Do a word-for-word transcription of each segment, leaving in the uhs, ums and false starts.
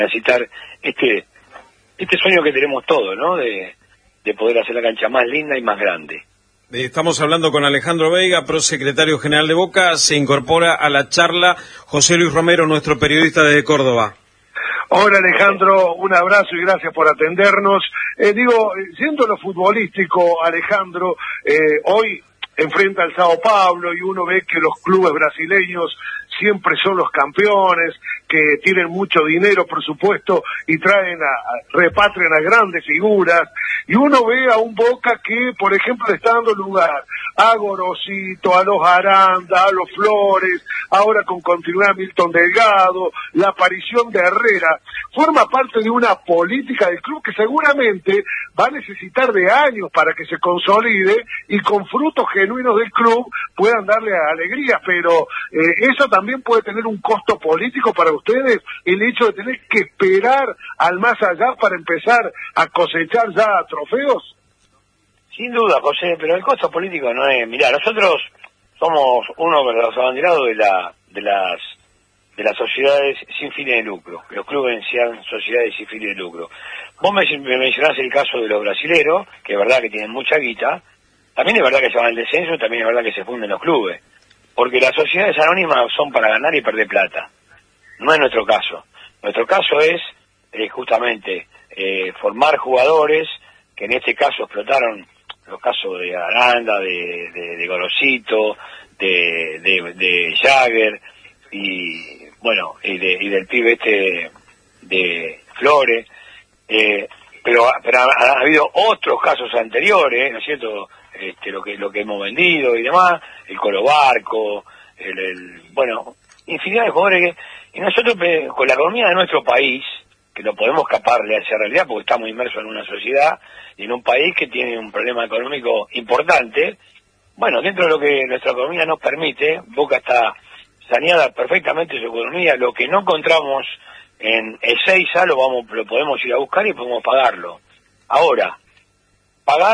necesitar este este sueño que tenemos todos, ¿no? De, de poder hacer la cancha más linda y más grande. Estamos hablando con Alejandro Veiga, prosecretario general de Boca. Se incorpora a la charla José Luis Romero, nuestro periodista desde Córdoba. Hola Alejandro, un abrazo y gracias por atendernos. Eh, digo, siendo lo futbolístico, Alejandro, eh, hoy enfrenta al Sao Paulo y uno ve que los clubes brasileños siempre son los campeones, que tienen mucho dinero, por supuesto, y traen a, a repatrian a grandes figuras, y uno ve a un Boca que, por ejemplo, le está dando lugar a Gorosito, a los Aranda, a los Flores, ahora con continuidad Milton Delgado, la aparición de Herrera, forma parte de una política del club que seguramente va a necesitar de años para que se consolide y con frutos genuinos del club puedan darle alegría, pero eh, eso también puede tener un costo político para ustedes, el hecho de tener que esperar al más allá para empezar a cosechar ya trofeos. Sin duda, José, pero el costo político no es... Mirá, nosotros somos uno de los abanderados de la de las de las sociedades sin fines de lucro, que los clubes sean sociedades sin fines de lucro. Vos me, me mencionás el caso de los brasileros, que es verdad que tienen mucha guita, también es verdad que se van al descenso, también es verdad que se funden los clubes, porque las sociedades anónimas son para ganar y perder plata. No es nuestro caso. Nuestro caso es eh, justamente eh, formar jugadores que en este caso explotaron los casos de Aranda, de, de, de Gorosito, de, de, de Jagger y bueno y, de, y del pibe este de, de Flores, eh, pero, pero ha, ha habido otros casos anteriores, ¿no es cierto? Este, lo que lo que hemos vendido y demás, el Colo Barco, el, el bueno, infinidad de jugadores que, y nosotros con la economía de nuestro país, que no podemos escaparle a esa realidad porque estamos inmersos en una sociedad y en un país que tiene un problema económico importante. Bueno, dentro de lo que nuestra economía nos permite, Boca está saneada perfectamente su economía. Lo que no encontramos en Ezeiza lo vamos lo podemos ir a buscar y podemos pagarlo. Ahora, pagar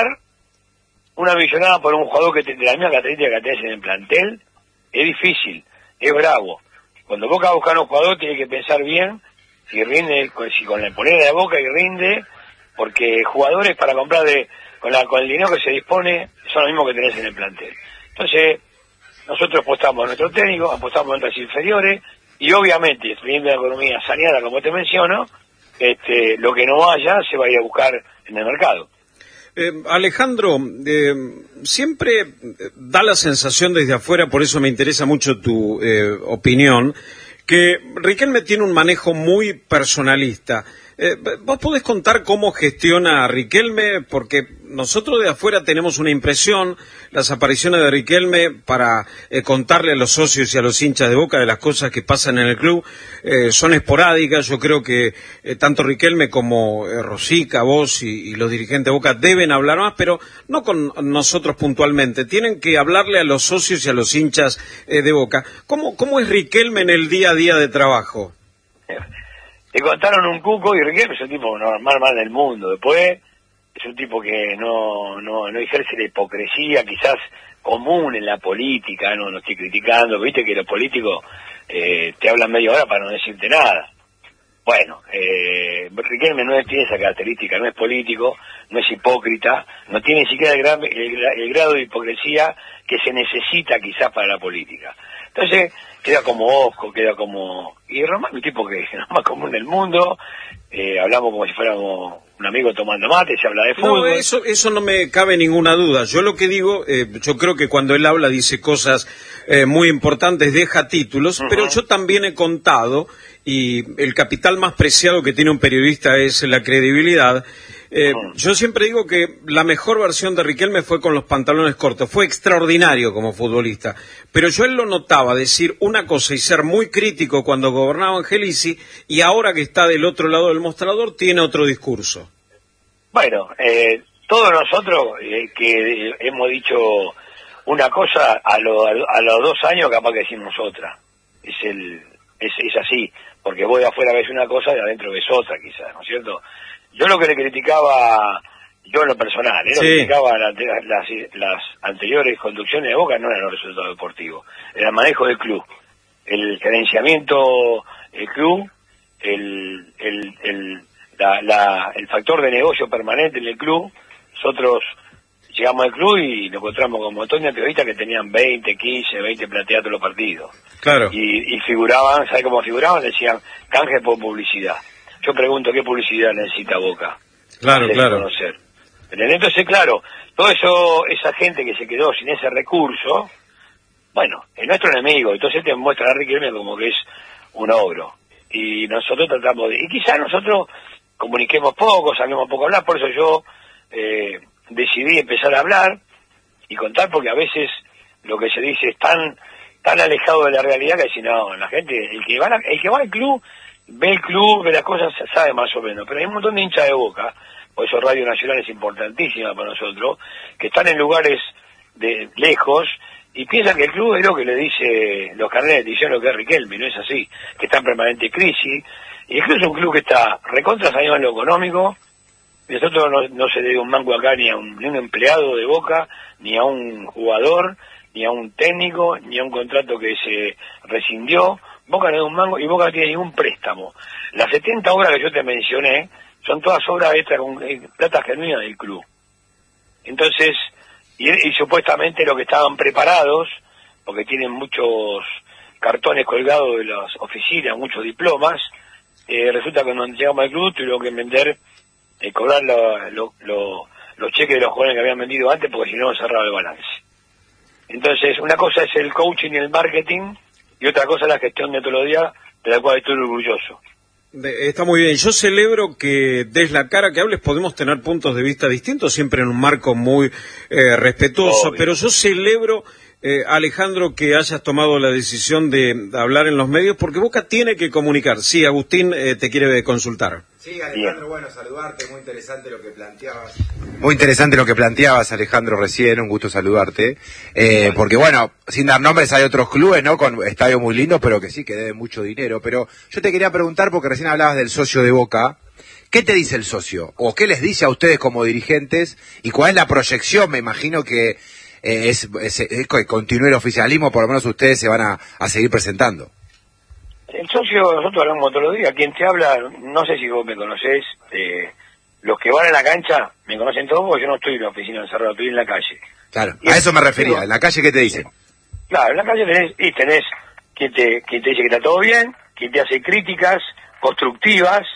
una millonada por un jugador que de la misma característica que tenés en el plantel es difícil, es bravo. Cuando Boca busca a un jugador tiene que pensar bien si rinde, si con la moneda de Boca y rinde, porque jugadores para comprar de, con, la, con el dinero que se dispone son los mismos que tenés en el plantel. Entonces, nosotros apostamos a nuestro técnico, apostamos a nuestras inferiores, y obviamente, teniendo la economía saneada, como te menciono, este, lo que no vaya se va a ir a buscar en el mercado. Eh, Alejandro, eh, siempre da la sensación desde afuera, por eso me interesa mucho tu eh, opinión, que Riquelme tiene un manejo muy personalista. Eh, ¿Vos podés contar cómo gestiona a Riquelme? Porque nosotros de afuera tenemos una impresión, las apariciones de Riquelme para eh, contarle a los socios y a los hinchas de Boca de las cosas que pasan en el club eh, son esporádicas. Yo creo que eh, tanto Riquelme como eh, Rosica, vos y, y los dirigentes de Boca deben hablar más, pero no con nosotros puntualmente. Tienen que hablarle a los socios y a los hinchas eh, de Boca. ¿Cómo, cómo es Riquelme en el día a día de trabajo? Te contaron un cuco y Riquelme es un tipo normal más del mundo. Después es un tipo que no no no ejerce la hipocresía quizás común en la política, no no estoy criticando, viste que los políticos eh, te hablan media hora para no decirte nada. Bueno, eh, Riquelme no es, tiene esa característica, no es político, no es hipócrita, no tiene ni siquiera el, gran, el, el grado de hipocresía que se necesita quizás para la política. Entonces queda como Osco, queda como... Y Román, un tipo que es lo más común del mundo, eh, hablamos como si fuéramos un amigo tomando mate, se habla de fútbol. No, eso, eso no me cabe ninguna duda. Yo lo que digo, eh, yo creo que cuando él habla dice cosas eh, muy importantes, deja títulos, uh-huh. Pero yo también he contado, y el capital más preciado que tiene un periodista es la credibilidad. Eh, uh-huh. Yo siempre digo que la mejor versión de Riquelme fue con los pantalones cortos, fue extraordinario como futbolista, pero yo él lo notaba decir una cosa y ser muy crítico cuando gobernaba Angelici, y ahora que está del otro lado del mostrador tiene otro discurso. Bueno, eh, todos nosotros eh, que hemos dicho una cosa, a, lo, a los dos años capaz que decimos otra, es, el, es, es así, porque vos de afuera ves una cosa y de adentro ves otra quizás, ¿no es cierto? Yo lo que le criticaba, yo en lo personal, ¿eh? Lo sí. que criticaba las, las, las anteriores conducciones de Boca no eran los resultados deportivos, era el manejo del club, el gerenciamiento del club el el el, la, la, el factor de negocio permanente en el club. Nosotros llegamos al club y nos encontramos con un montón de periodistas que tenían veinte, quince, veinte plateados todos los partidos. Claro. Y, y figuraban, ¿sabes cómo figuraban? Decían, canje por publicidad. Yo pregunto, ¿qué publicidad necesita Boca? Claro, claro. Conocer. Entonces, claro, todo eso, esa gente que se quedó sin ese recurso, bueno, es nuestro enemigo. Entonces te muestra a Riquelme como que es un ogro. Y nosotros tratamos de... Y quizás nosotros comuniquemos poco, salgamos poco a hablar, por eso yo eh, decidí empezar a hablar y contar, porque a veces lo que se dice es tan tan alejado de la realidad que si no, la gente, el que va a la, el que va al club, ve el club, ve las cosas, sabe más o menos, pero hay un montón de hinchas de Boca, por eso Radio Nacional es importantísima para nosotros, que están en lugares de lejos y piensan que el club es lo que le dice los carneles de edición, lo que es Riquelme, no es así, que está en permanente crisis, y el club es un club que está recontra saneado en lo económico. Nosotros no, no se le dio un mango acá ni a un, ni a un empleado de Boca, ni a un jugador, ni a un técnico, ni a un contrato que se rescindió. Boca no dio un mango y Boca no tiene ningún préstamo. Las setenta obras que yo te mencioné son todas obras extra con eh, plata genuina del club. Entonces, y, y supuestamente lo que estaban preparados, porque tienen muchos cartones colgados de las oficinas, muchos diplomas, eh, resulta que cuando llegamos al club tuvieron que vender, eh, cobrar lo, lo, lo, los cheques de los jugadores que habían vendido antes, porque si no cerraba el balance. Entonces, una cosa es el coaching y el marketing, y otra cosa es la gestión de todos los días, de la cual estoy orgulloso. De, está muy bien. Yo celebro que des la cara, que hables, podemos tener puntos de vista distintos, siempre en un marco muy eh, respetuoso, Obvio. Pero yo celebro, eh, Alejandro, que hayas tomado la decisión de hablar en los medios, porque Boca tiene que comunicar. Sí, Agustín eh, te quiere consultar. Sí, Alejandro, bien. Bueno, saludarte, muy interesante lo que planteabas. Muy interesante lo que planteabas, Alejandro, recién, un gusto saludarte. Eh, porque bueno, sin dar nombres hay otros clubes, ¿no? Con estadios muy lindos, pero que sí, que deben mucho dinero. Pero yo te quería preguntar, porque recién hablabas del socio de Boca, ¿qué te dice el socio? ¿O qué les dice a ustedes como dirigentes? ¿Y cuál es la proyección? Me imagino que eh, es, es, es que continúe el oficialismo, por lo menos ustedes se van a, a seguir presentando. El socio, nosotros hablamos todos los días, quien te habla, no sé si vos me conocés, eh, los que van a la cancha me conocen todos, porque yo no estoy en la oficina encerrado, estoy en la calle. Claro, y a eso me refería, digo, en la calle, ¿qué te dicen? Claro, en la calle tenés, y tenés quien te, quien te dice que está todo bien, quien te hace críticas constructivas,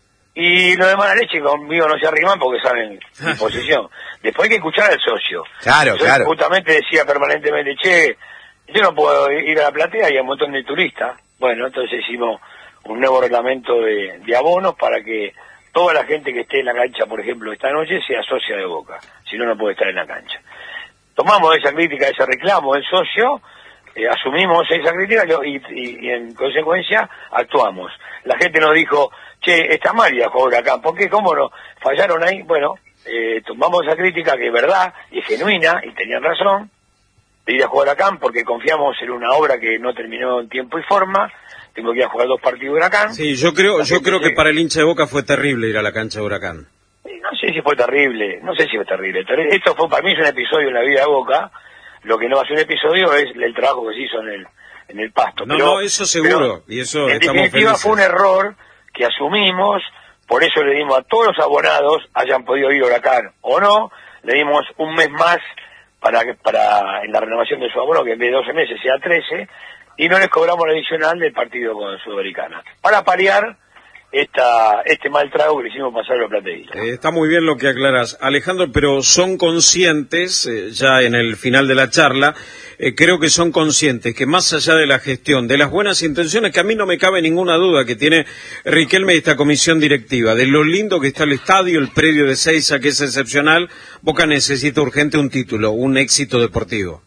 y lo de mala leche conmigo no se arriman porque saben mi posición. Después hay que escuchar al socio. Claro, Yo claro. Justamente decía permanentemente, che, yo no puedo ir a la platea y hay un montón de turistas. Bueno, entonces hicimos un nuevo reglamento de, de abonos para que toda la gente que esté en la cancha, por ejemplo, esta noche, sea socia de Boca. Si no, no puede estar en la cancha. Tomamos esa crítica, ese reclamo del socio, eh, asumimos esa crítica y, y, y en consecuencia actuamos. La gente nos dijo, che, está mal ir a jugar Huracán. ¿Por qué? ¿Cómo no? Fallaron ahí. Bueno, eh, tomamos esa crítica que es verdad y es genuina y tenían razón. De ir a jugar Huracán porque confiamos en una obra que no terminó en tiempo y forma. Tengo que ir a jugar dos partidos de Huracán. Sí, yo creo, yo creo que para el hincha de Boca fue terrible ir a la cancha de Huracán. No sé si fue terrible, no sé si fue terrible. Esto fue, para mí es un episodio en la vida de Boca. Lo que no va a ser un episodio es el trabajo que se hizo en el en el pasto. No, pero, no, eso seguro. Y eso en estamos definitiva felices. Fue un error que asumimos, por eso le dimos a todos los abonados, hayan podido ir a Huracán o no, le dimos un mes más para para en la renovación de su abono, que en vez de doce meses sea trece, y no les cobramos la adicional del partido con Sudamericana, para paliar esta este mal trago que le hicimos pasar a los plateístas. Eh, está muy bien lo que aclaras, Alejandro, pero son conscientes, eh, ya en el final de la charla, eh, creo que son conscientes que más allá de la gestión, de las buenas intenciones, que a mí no me cabe ninguna duda que tiene Riquelme y esta comisión directiva, de lo lindo que está el estadio, el predio de Seiza, que es excepcional, Boca necesita urgente un título, un éxito deportivo.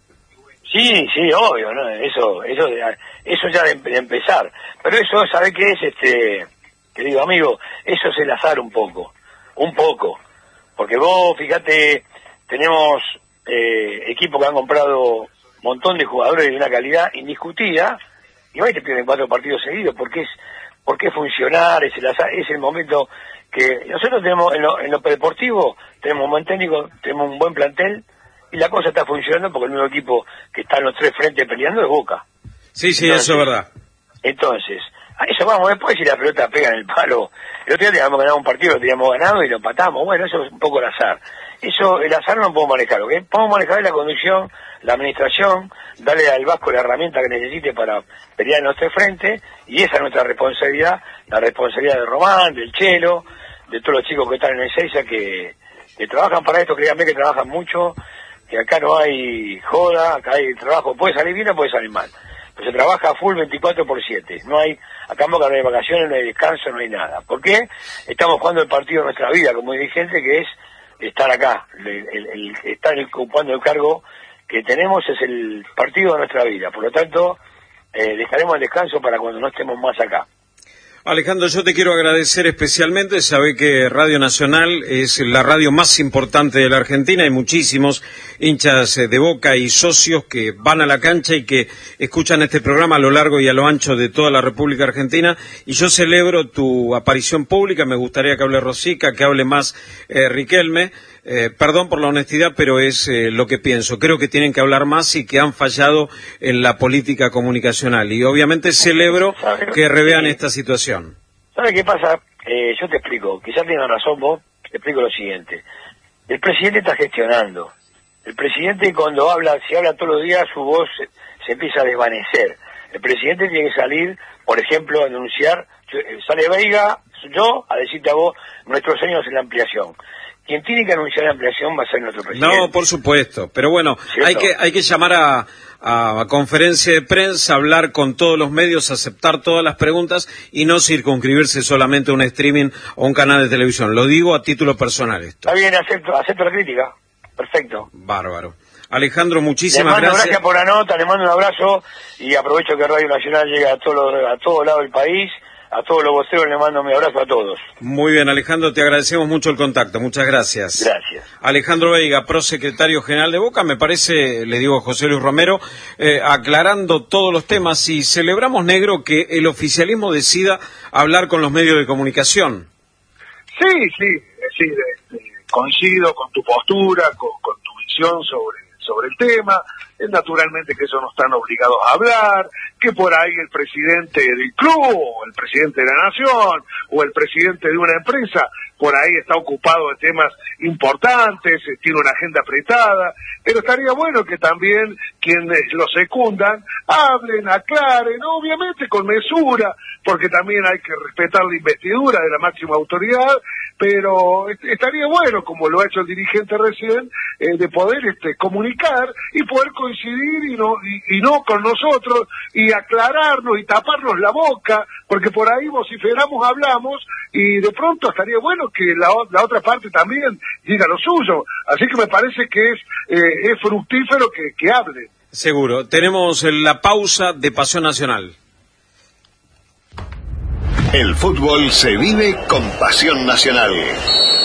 Sí, sí, obvio, ¿no? Eso, eso, eso ya de, de empezar. Pero eso, ¿sabe qué es, este, querido amigo? Eso es el azar un poco, un poco. Porque vos, fíjate, tenemos eh, equipos que han comprado un montón de jugadores de una calidad indiscutida, y va y te pierden cuatro partidos seguidos, porque es, porque es funcionar, es el azar, es el momento que nosotros tenemos, en lo, en lo deportivo, tenemos un buen técnico, tenemos un buen plantel, y la cosa está funcionando porque el nuevo equipo que está en los tres frentes peleando es Boca. Sí, sí, Entonces, eso es verdad. Entonces, A eso vamos, después si la pelota pega en el palo. El otro día teníamos ganado un partido, lo teníamos ganado y lo empatamos. Bueno, eso es un poco el azar. Eso, el azar no podemos manejar. Lo que podemos manejar es la conducción, la administración, darle al Vasco la herramienta que necesite para pelear en nuestro frente, y esa es nuestra responsabilidad, la responsabilidad de Román, del Chelo, de todos los chicos que están en el Seiza, que, que trabajan para esto, créanme que trabajan mucho, que acá no hay joda, acá hay trabajo, puede salir bien o puede salir mal. Pero se trabaja full veinticuatro por siete, no hay, acá en Boca no hay vacaciones, no hay descanso, no hay nada. ¿Por qué? Estamos jugando el partido de nuestra vida como dirigente, que es estar acá, el, el, el, estar ocupando el cargo que tenemos, es el partido de nuestra vida. Por lo tanto, eh, dejaremos el descanso para cuando no estemos más acá. Alejandro, yo te quiero agradecer especialmente. Sabe que Radio Nacional es la radio más importante de la Argentina. Hay muchísimos hinchas de Boca y socios que van a la cancha y que escuchan este programa a lo largo y a lo ancho de toda la República Argentina. Y yo celebro tu aparición pública. Me gustaría que hable Rosica, que hable más eh, Riquelme. Eh, perdón por la honestidad, pero es eh, lo que pienso. Creo que tienen que hablar más y que han fallado en la política comunicacional. Y obviamente celebro que revean esta situación. ¿Sabes qué pasa? Eh, yo te explico. Quizás tengas razón vos. Te explico lo siguiente. El presidente está gestionando. El presidente cuando habla, si habla todos los días, su voz se, se empieza a desvanecer. El presidente tiene que salir, por ejemplo, a anunciar, sale Veiga, yo, a decirte a vos, nuestros años en la ampliación. Quien tiene que anunciar la ampliación va a ser nuestro presidente. No, por supuesto, pero bueno, hay que hay que llamar a, a conferencia de prensa, hablar con todos los medios, aceptar todas las preguntas y no circunscribirse solamente a un streaming o un canal de televisión. Lo digo a título personal esto. Está bien, acepto, acepto la crítica. Perfecto. Bárbaro. Alejandro, muchísimas le mando gracias. Gracias por la nota, le mando un abrazo y aprovecho que Radio Nacional llega a todos a todo lado del país. A todos los voceros le mando mi abrazo a todos. Muy bien, Alejandro, te agradecemos mucho el contacto. Muchas gracias. Gracias. Alejandro Veiga, prosecretario general de Boca, me parece, le digo a José Luis Romero, eh, aclarando todos los temas. Y celebramos, Negro, que el oficialismo decida hablar con los medios de comunicación. Sí, sí, es decir, este, coincido con tu postura, con, con tu visión sobre, sobre el tema. Es naturalmente que ellos no están obligados a hablar, que por ahí el presidente del club, o el presidente de la nación, o el presidente de una empresa, por ahí está ocupado de temas importantes, tiene una agenda apretada, pero estaría bueno que también quienes lo secundan hablen, aclaren, obviamente con mesura, porque también hay que respetar la investidura de la máxima autoridad, pero estaría bueno, como lo ha hecho el dirigente recién, eh, de poder este, comunicar y poder coincidir y no, y, y no con nosotros, y aclararnos y taparnos la boca, porque por ahí vociferamos, hablamos, y de pronto estaría bueno que la, la otra parte también diga lo suyo. Así que me parece que es, eh, es fructífero que, que hable. Seguro. Tenemos la pausa de Pasión Nacional. El fútbol se vive con Pasión Nacional.